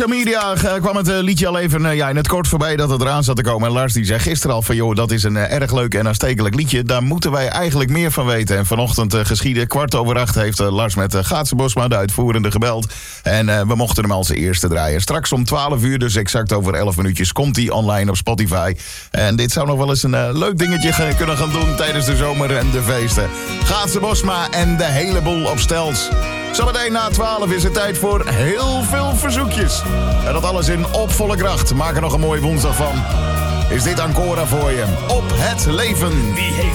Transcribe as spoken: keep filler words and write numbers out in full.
Media kwam het liedje al even ja, in het kort voorbij dat het eraan zat te komen. En Lars die zei gisteren al van, joh, dat is een erg leuk en aanstekelijk liedje. Daar moeten wij eigenlijk meer van weten. En vanochtend uh, geschieden, kwart over acht, heeft uh, Lars met uh, Gaatse Bosma, de uitvoerende, gebeld. En uh, we mochten hem als eerste draaien. Straks om twaalf uur, dus exact over elf minuutjes, komt hij online op Spotify. En dit zou nog wel eens een uh, leuk dingetje gaan, kunnen gaan doen tijdens de zomer en de feesten. Gaatse Bosma en de hele boel op stels. Zometeen na twaalf is het tijd voor heel veel verzoekjes. En dat alles in op volle kracht. Maak er nog een mooie woensdag van. Is dit Ancora voor je. Op het leven.